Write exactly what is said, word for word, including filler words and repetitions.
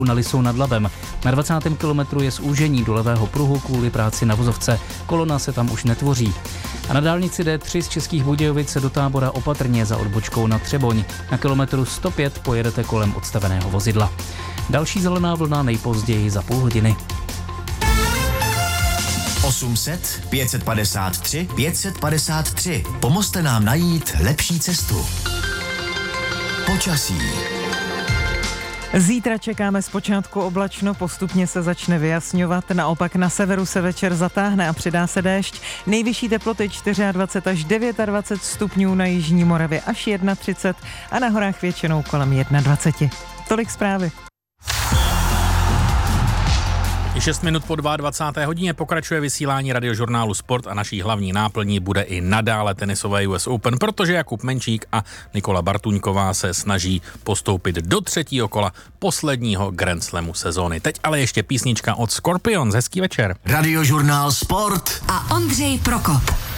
na Lisou nad Labem. Na dvacátém kilometru je zúžení do levého pruhu kvůli práci na vozovce. Kolona se tam už netvoří. A na dálnici D tři z Českých Budějovic do Tábora opatrně za odbočkou na Třeboň. Na kilometru sto pět pojedete kolem odstaveného vozidla. Další zelená vlna nejpozději za půl hodiny. osm set, pět set padesát tři, pět set padesát tři. Pomozte nám najít lepší cestu. Počasí. Zítra čekáme zpočátku oblačno, postupně se začne vyjasňovat, naopak na severu se večer zatáhne a přidá se déšť. Nejvyšší teploty dvacet čtyři až dvacet devět stupňů, na jižní Moravě až třicet jedna a na horách většinou kolem dvacet jedna. Tolik zprávy. šest minut po dvacáté druhé hodině pokračuje vysílání radiožurnálu Sport a naší hlavní náplní bude i nadále tenisové U S Open, protože Jakub Menčík a Nikola Bartuňková se snaží postoupit do třetího kola posledního Grand Slamu sezóny. Teď ale ještě písnička od Scorpions. Hezký večer. Radiožurnál Sport a Ondřej Prokop.